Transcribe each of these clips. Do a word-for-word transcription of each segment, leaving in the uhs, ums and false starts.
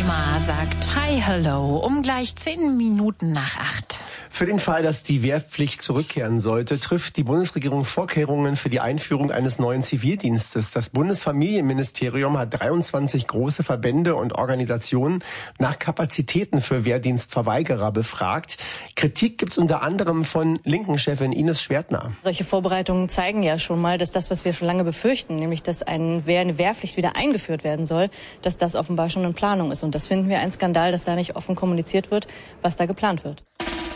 Neymar sagt Hi, hello um gleich zehn Minuten nach acht. Für den Fall, dass die Wehrpflicht zurückkehren sollte, trifft die Bundesregierung Vorkehrungen für die Einführung eines neuen Zivildienstes. Das Bundesfamilienministerium hat dreiundzwanzig große Verbände und Organisationen nach Kapazitäten für Wehrdienstverweigerer befragt. Kritik gibt's unter anderem von Linken-Chefin Ines Schwertner. Solche Vorbereitungen zeigen ja schon mal, dass das, was wir schon lange befürchten, nämlich dass ein, eine Wehrpflicht wieder eingeführt werden soll, dass das offenbar schon in Planung ist. Und das finden wir ein Skandal, dass da nicht offen kommuniziert wird, was da geplant wird.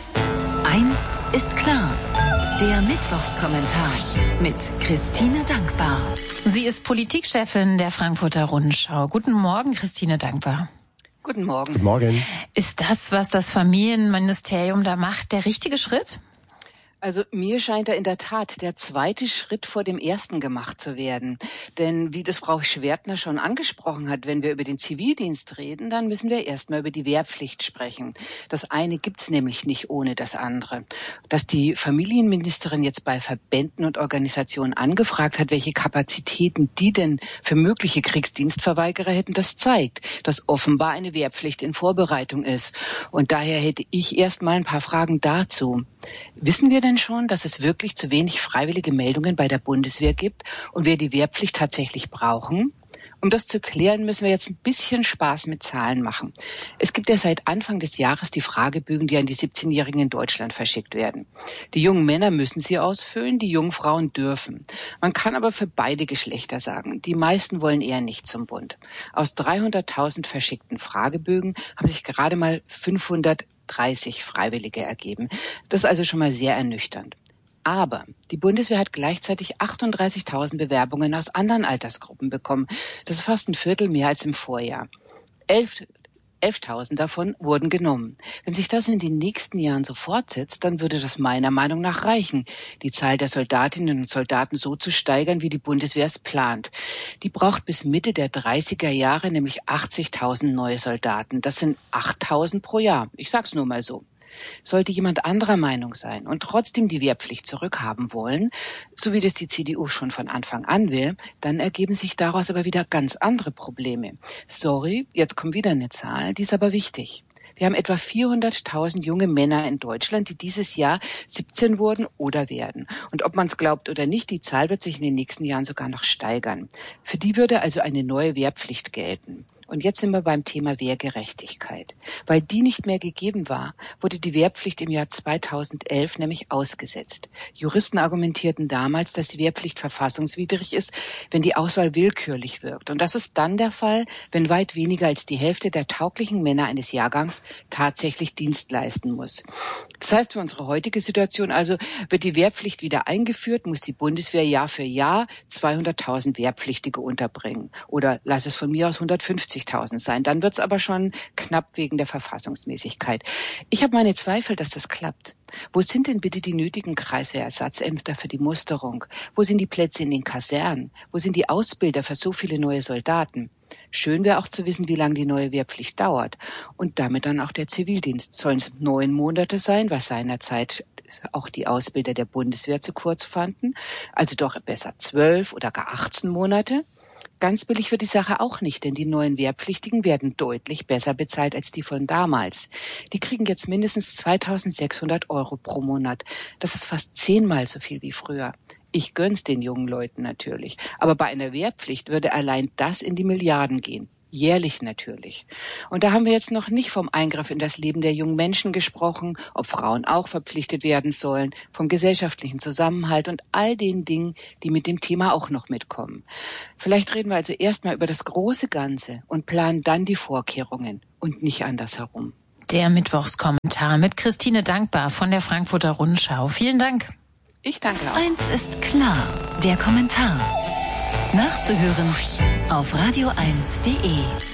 Eins ist klar, der Mittwochskommentar mit Christine Dankbar. Sie ist Politikchefin der Frankfurter Rundschau. Guten Morgen, Christine Dankbar. Guten Morgen. Guten Morgen. Ist das, was das Familienministerium da macht, der richtige Schritt? Also mir scheint da in der Tat der zweite Schritt vor dem ersten gemacht zu werden. Denn wie das Frau Schwertner schon angesprochen hat, wenn wir über den Zivildienst reden, dann müssen wir erstmal über die Wehrpflicht sprechen. Das eine gibt's nämlich nicht ohne das andere. Dass die Familienministerin jetzt bei Verbänden und Organisationen angefragt hat, welche Kapazitäten die denn für mögliche Kriegsdienstverweigerer hätten, das zeigt, dass offenbar eine Wehrpflicht in Vorbereitung ist. Und daher hätte ich erst mal ein paar Fragen dazu. Wissen wir denn schon, dass es wirklich zu wenig freiwillige Meldungen bei der Bundeswehr gibt und wir die Wehrpflicht tatsächlich brauchen? Um das zu klären, müssen wir jetzt ein bisschen Spaß mit Zahlen machen. Es gibt ja seit Anfang des Jahres die Fragebögen, die an die siebzehnjährigen in Deutschland verschickt werden. Die jungen Männer müssen sie ausfüllen, die jungen Frauen dürfen. Man kann aber für beide Geschlechter sagen, die meisten wollen eher nicht zum Bund. Aus dreihunderttausend verschickten Fragebögen haben sich gerade mal fünfhundertdreißig Freiwillige ergeben. Das ist also schon mal sehr ernüchternd. Aber die Bundeswehr hat gleichzeitig achtunddreißigtausend Bewerbungen aus anderen Altersgruppen bekommen. Das ist fast ein Viertel mehr als im Vorjahr. Elf, elftausend davon wurden genommen. Wenn sich das in den nächsten Jahren so fortsetzt, dann würde das meiner Meinung nach reichen, die Zahl der Soldatinnen und Soldaten so zu steigern, wie die Bundeswehr es plant. Die braucht bis Mitte der dreißiger Jahre nämlich achtzigtausend neue Soldaten. Das sind achttausend pro Jahr. Ich sag's nur mal so. Sollte jemand anderer Meinung sein und trotzdem die Wehrpflicht zurückhaben wollen, so wie das die C D U schon von Anfang an will, dann ergeben sich daraus aber wieder ganz andere Probleme. Sorry, jetzt kommt wieder eine Zahl, die ist aber wichtig. Wir haben etwa vierhunderttausend junge Männer in Deutschland, die dieses Jahr siebzehn wurden oder werden. Und ob man es glaubt oder nicht, die Zahl wird sich in den nächsten Jahren sogar noch steigern. Für die würde also eine neue Wehrpflicht gelten. Und jetzt sind wir beim Thema Wehrgerechtigkeit. Weil die nicht mehr gegeben war, wurde die Wehrpflicht im Jahr zweitausendelf nämlich ausgesetzt. Juristen argumentierten damals, dass die Wehrpflicht verfassungswidrig ist, wenn die Auswahl willkürlich wirkt. Und das ist dann der Fall, wenn weit weniger als die Hälfte der tauglichen Männer eines Jahrgangs tatsächlich Dienst leisten muss. Das heißt, für unsere heutige Situation also, wird die Wehrpflicht wieder eingeführt, muss die Bundeswehr Jahr für Jahr zweihunderttausend Wehrpflichtige unterbringen. Oder lass es von mir aus hundertfünfzigtausend sein. Dann wird es aber schon knapp wegen der Verfassungsmäßigkeit. Ich habe meine Zweifel, dass das klappt. Wo sind denn bitte die nötigen Kreiswehrersatzämter für die Musterung? Wo sind die Plätze in den Kasernen? Wo sind die Ausbilder für so viele neue Soldaten? Schön wäre auch zu wissen, wie lange die neue Wehrpflicht dauert. Und damit dann auch der Zivildienst. Sollen es neun Monate sein, was seinerzeit auch die Ausbilder der Bundeswehr zu kurz fanden? Also doch besser zwölf oder gar achtzehn Monate? Ganz billig wird die Sache auch nicht, denn die neuen Wehrpflichtigen werden deutlich besser bezahlt als die von damals. Die kriegen jetzt mindestens zweitausendsechshundert Euro pro Monat. Das ist fast zehnmal so viel wie früher. Ich gönn's den jungen Leuten natürlich. Aber bei einer Wehrpflicht würde allein das in die Milliarden gehen. Jährlich natürlich. Und da haben wir jetzt noch nicht vom Eingriff in das Leben der jungen Menschen gesprochen, ob Frauen auch verpflichtet werden sollen, vom gesellschaftlichen Zusammenhalt und all den Dingen, die mit dem Thema auch noch mitkommen. Vielleicht reden wir also erstmal über das große Ganze und planen dann die Vorkehrungen und nicht andersherum. Der Mittwochskommentar mit Christine Dankbar von der Frankfurter Rundschau. Vielen Dank. Ich danke auch. Eins ist klar, der Kommentar. Nachzuhören auf radio eins punkt de.